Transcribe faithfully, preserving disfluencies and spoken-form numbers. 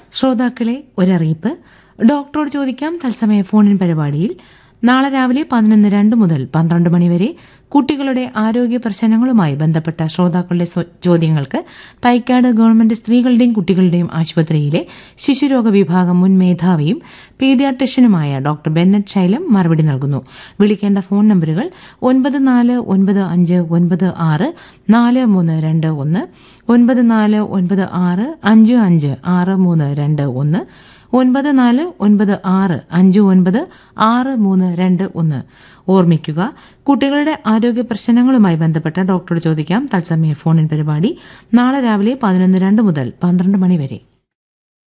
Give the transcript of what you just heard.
ശ്രോതാക്കളെ ഒരറിയിപ്പ്. ഡോക്ടറോട് ചോദിക്കാം തത്സമയ ഫോണിൻ പരിപാടിയിൽ നാളെ രാവിലെ പതിനൊന്ന് രണ്ട് മുതൽ പന്ത്രണ്ട് മണിവരെ കുട്ടികളുടെ ആരോഗ്യ പ്രശ്നങ്ങളുമായി ബന്ധപ്പെട്ട ശ്രോതാക്കളുടെ ചോദ്യങ്ങൾക്ക് തൈക്കാട് ഗവൺമെന്റ് സ്ത്രീകളുടെയും കുട്ടികളുടെയും ആശുപത്രിയിലെ ശിശുരോഗ വിഭാഗം മുൻ മേധാവിയും പീഡിയാട്രിഷ്യനുമായ ഡോക്ടർ ബെന്നറ്റ് ശൈലം മറുപടി നൽകുന്നു. വിളിക്കേണ്ട ഫോൺ നമ്പറുകൾ ഒൻപത് നാല് ഒൻപത് അഞ്ച് ഒൻപത് ആറ് നാല് മൂന്ന് രണ്ട് ഒന്ന്, ഒൻപത് നാല് ഒൻപത് ആറ് അഞ്ച് അഞ്ച് ആറ് മൂന്ന് രണ്ട് ഒന്ന്, ഒൻപത് നാല് ഒൻപത് ആറ് അഞ്ച് ഒൻപത് ആറ് മൂന്ന് രണ്ട് ഒന്ന്. ഓർമ്മിക്കുക, കുട്ടികളുടെ ആരോഗ്യ പ്രശ്നങ്ങളുമായി ബന്ധപ്പെട്ട ഡോക്ടറോട് ചോദിക്കാം തത്സമയ ഫോണിൻ പരിപാടി നാളെ രാവിലെ പതിനൊന്ന് രണ്ട് മുതൽ പന്ത്രണ്ട് മണി വരെ.